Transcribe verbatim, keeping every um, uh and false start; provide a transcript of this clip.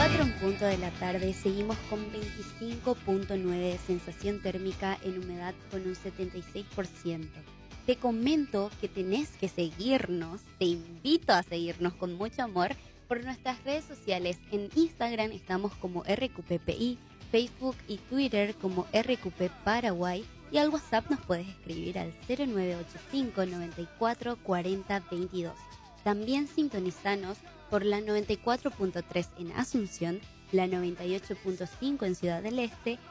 cuatro en punto de la tarde, seguimos con veinticinco punto nueve de sensación térmica en humedad con un setenta y seis por ciento. Te comento que tenés que seguirnos, te invito a seguirnos con mucho amor por nuestras redes sociales. En Instagram estamos como R Q P P I, Facebook y Twitter como R Q P Paraguay y al WhatsApp nos puedes escribir al cero nueve ocho cinco noventa y cuatro cuarenta veintidós. También sintonizanos por la noventa y cuatro punto tres en Asunción, la noventa y ocho punto cinco en Ciudad del Este